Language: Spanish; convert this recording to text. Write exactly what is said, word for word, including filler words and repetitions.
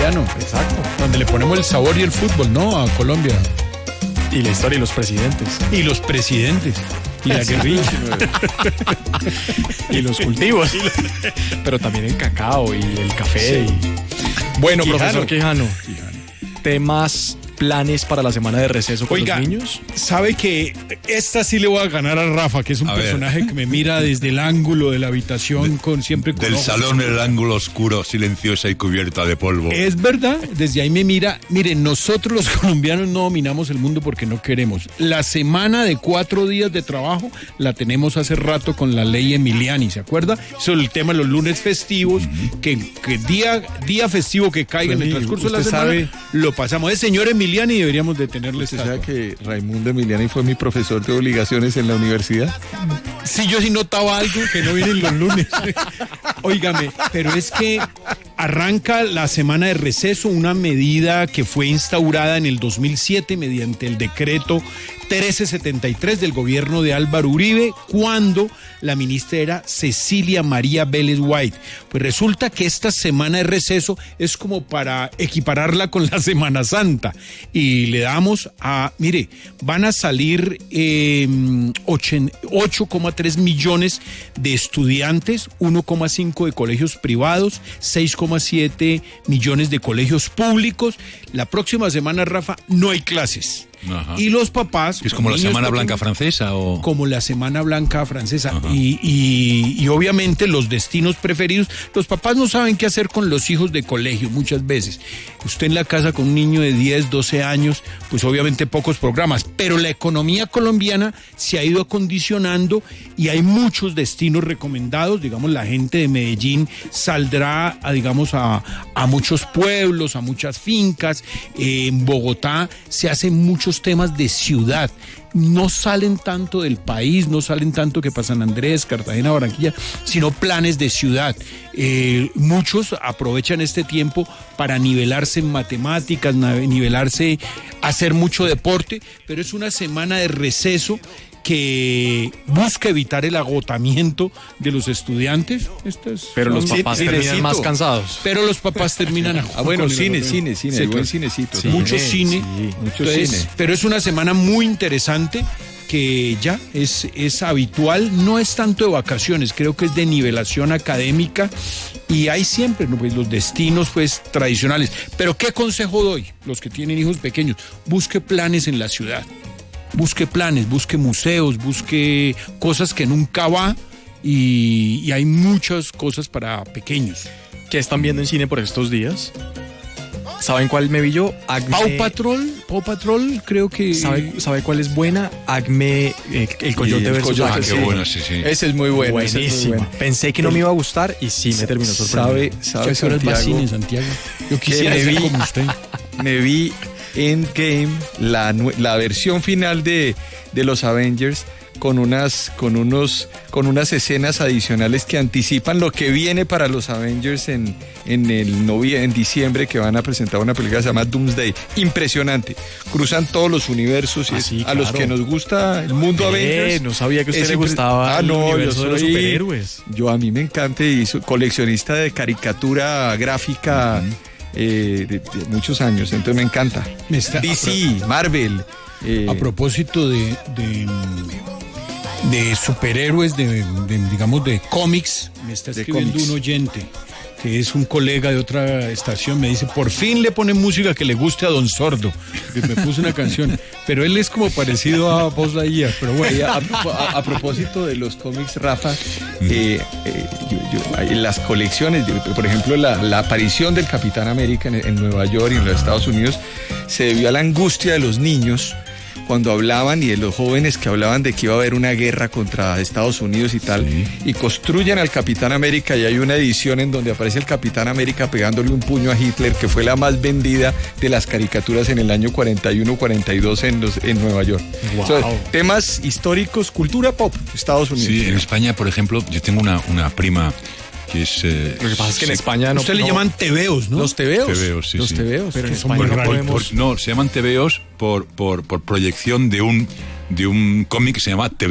colombiano. Exacto. Donde le ponemos el sabor y el fútbol, ¿no? A Colombia. Y la historia y los presidentes. Y los presidentes. Y la guerrilla. Y los cultivos. Pero también el cacao y el café. Sí. Y... Bueno, Quijano. profesor Quijano, temas, planes para la semana de receso con Oiga, los niños. sabe que esta sí le voy a ganar a Rafa, que es un A personaje ver. que me mira desde el ángulo de la habitación con siempre con Del ojos. salón el ángulo oscuro, silenciosa y cubierta de polvo. Es verdad, desde ahí me mira. Miren, nosotros los colombianos no dominamos el mundo porque no queremos. La semana de cuatro días de trabajo la tenemos hace rato con la ley Emiliani, ¿se acuerda? Eso es el tema de los lunes festivos, uh-huh. que, que día, día festivo que caiga Pues en el mire, transcurso de la usted semana, sabe- lo pasamos. Es señor Emiliani y deberíamos de tenerle ¿Usted estatua. sabe que Raimundo Emiliani fue mi profesor de obligaciones en la universidad? Sí, yo sí notaba algo que no vienen los lunes. Óigame, pero es que arranca la semana de receso, una medida que fue instaurada en el dos mil siete mediante el decreto trece setenta y tres del gobierno de Álvaro Uribe, cuando la ministra era Cecilia María Vélez White. Pues resulta que esta semana de receso es como para equipararla con la Semana Santa. Y le damos a, mire, van a salir eh, ocho coma tres millones de estudiantes, uno coma cinco de colegios privados, seis coma siete millones de colegios públicos. La próxima semana, Rafa, no hay clases. Ajá. Y los papás... ¿Es como la niños Semana pequeños, Blanca francesa o...? Como la Semana Blanca francesa. Y, y, y obviamente los destinos preferidos, los papás no saben qué hacer con los hijos de colegio muchas veces. Usted en la casa con un niño de diez, doce años, pues obviamente pocos programas, pero la economía colombiana se ha ido acondicionando y hay muchos destinos recomendados. Digamos, la gente de Medellín saldrá a, digamos, a, a muchos pueblos, a muchas fincas. Eh, en Bogotá se hacen muchos temas de ciudad, no salen tanto del país, no salen tanto que para San Andrés, Cartagena, Barranquilla, sino planes de ciudad. Eh, muchos aprovechan este tiempo para nivelarse en matemáticas, nivelarse, hacer mucho deporte, pero es una semana de receso que busca evitar el agotamiento de los estudiantes. Estas Pero los son- papás sí, terminan cinecito. más cansados. pero los papás terminan. Ah, bueno, con el cine, agotamiento. cine, cine, Sí, el buen claro. cinecito. Sí. Mucho Sí, cine, sí, mucho Entonces, cine. pero es una semana muy interesante que ya es, es habitual, no es tanto de vacaciones, creo que es de nivelación académica y hay siempre, ¿no? Pues, los destinos pues tradicionales. Pero ¿qué consejo doy? Los que tienen hijos pequeños, busque planes en la ciudad, busque planes, busque museos, busque cosas que nunca va y, y hay muchas cosas para pequeños. ¿Qué están viendo en cine por estos días? ¿Saben cuál me vi yo? Acme... Pau Patrol, Pau Patrol, creo que... ¿Sabe, ¿Sabe cuál es buena? Acme, eh, el Coyote el versus Coyote, Ah, Acme. qué bueno, sí, sí. Ese es muy bueno. ese es muy Buenísimo. bueno. Pensé que no me iba a gustar y sí me terminó sorprendiendo. ¿Sabe, sabe ¿Qué horas va Santiago? cine, Santiago? Yo Que quisiera me ser vi- como usted. Me vi Endgame, la, nue- la versión final de, de los Avengers, con unas, con unos, con unas escenas adicionales que anticipan lo que viene para los Avengers en, en el novie- en diciembre, que van a presentar una película que se llama Doomsday. Impresionante. Cruzan todos los universos y Ah, es- sí, a los claro. que nos gusta el mundo Eh, Avengers. no sabía que a usted es le impre- gustaba Ah, el no, yo universo de los soy- superhéroes. Yo a mí me encanta y soy coleccionista de caricatura gráfica eh, de, de muchos años, entonces me encanta. Me está- D C, Marvel. eh, A propósito de, de, de superhéroes, de, de, digamos, de cómics, me está De escribiendo cómics. un oyente, que es un colega de otra estación, me dice, por fin le pone música que le guste a Don Sordo, que me puso una canción, pero él es como parecido a Buzz Lightyear, pero eh, bueno. a, propo- a- a propósito de los cómics, Rafa, eh, eh, yo- yo- en las colecciones, de- por ejemplo, la, la aparición del Capitán América en, en Nueva York y en los Estados Unidos se debió a la angustia de los niños cuando hablaban y de los jóvenes que hablaban de que iba a haber una guerra contra Estados Unidos y tal, Sí. y construyen al Capitán América y hay una edición en donde aparece el Capitán América pegándole un puño a Hitler, que fue la más vendida de las caricaturas en el año cuarenta y uno cuarenta y dos en, los, en Nueva York. Wow. O sea, temas históricos, cultura pop, Estados Unidos. Sí, en España, por ejemplo, yo tengo una, una prima que es... eh, Lo que pasa es que en se- España no... Usted le no- llaman tebeos, ¿no? Los tebeos. Tebeos, sí, los sí. tebeos. Pero en que son España muy no raros. podemos... por- no, se llaman tebeos por, por, por proyección de un, de un cómic que se llama Te